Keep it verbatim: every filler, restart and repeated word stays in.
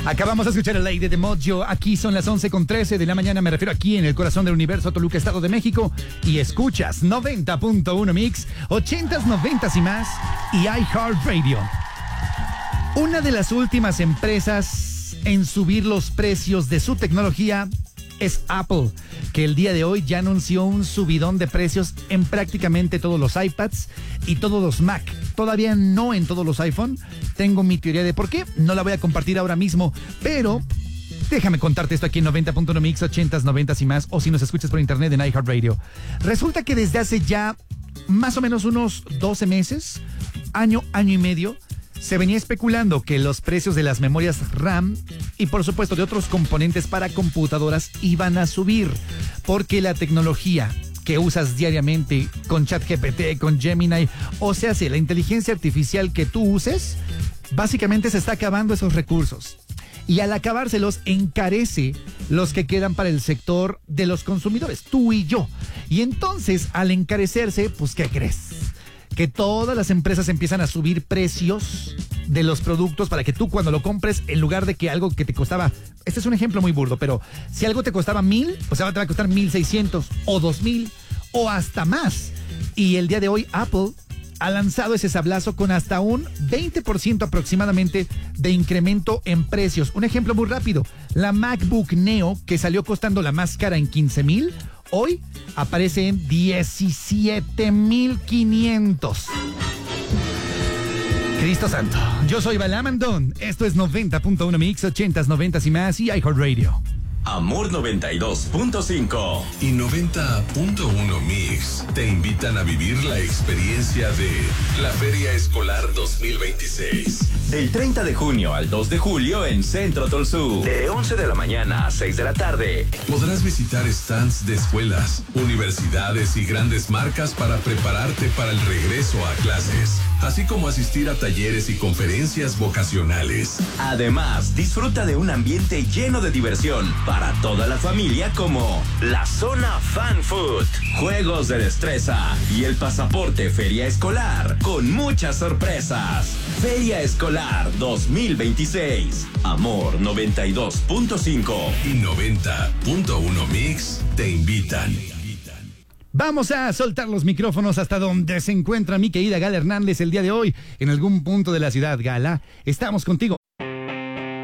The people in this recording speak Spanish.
Acabamos de escuchar el Lady de Mojo. Aquí son las once con trece de la mañana. Me refiero aquí en el corazón del universo, Toluca, Estado de México. Y escuchas noventa punto uno Mix, ochentas, noventas y más. Y iHeartRadio. Una de las últimas empresas en subir los precios de su tecnología es Apple, que el día de hoy ya anunció un subidón de precios en prácticamente todos los iPads y todos los Mac. Todavía no en todos los iPhone. Tengo mi teoría de por qué. No la voy a compartir ahora mismo, pero déjame contarte esto aquí en noventa punto uno Mix, ochentas, noventas y más, o si nos escuchas por internet en iHeartRadio. Resulta que desde hace ya más o menos unos doce meses, año, año y medio, se venía especulando que los precios de las memorias RAM y por supuesto de otros componentes para computadoras iban a subir, porque la tecnología que usas diariamente con ChatGPT, con Gemini, o sea, si la inteligencia artificial que tú uses, básicamente se está acabando esos recursos. Y al acabárselos, encarece los que quedan para el sector de los consumidores, tú y yo. Y entonces, al encarecerse, pues, ¿qué crees? Que todas las empresas empiezan a subir precios de los productos para que tú cuando lo compres, en lugar de que algo que te costaba, este es un ejemplo muy burdo, pero si algo te costaba mil, pues ahora te va a costar mil seiscientos o dos mil o hasta más. Y el día de hoy Apple ha lanzado ese sablazo con hasta un veinte por ciento aproximadamente de incremento en precios. Un ejemplo muy rápido, la MacBook Neo, que salió costando la más cara en quince mil, hoy aparece en diecisiete mil quinientos. Cristo santo. Yo soy Balam Andón. Esto es noventa punto uno Mix, ochentas, noventas y más y iHeartRadio. Amor noventa y dos punto cinco y noventa punto uno Mix te invitan a vivir la experiencia de la Feria Escolar dos mil veintiséis. Del treinta de junio al dos de julio en Centro Tolsú. De once de la mañana a seis de la tarde. Podrás visitar stands de escuelas, universidades y grandes marcas para prepararte para el regreso a clases, así como asistir a talleres y conferencias vocacionales. Además, disfruta de un ambiente lleno de diversión para toda la familia, como la zona Fan Food, juegos de destreza y el pasaporte Feria Escolar con muchas sorpresas. Feria Escolar dos mil veintiséis. Amor noventa y dos punto cinco y noventa punto uno Mix te invitan. Vamos a soltar los micrófonos hasta donde se encuentra mi querida Gala Hernández el día de hoy, en algún punto de la ciudad. Gala, estamos contigo.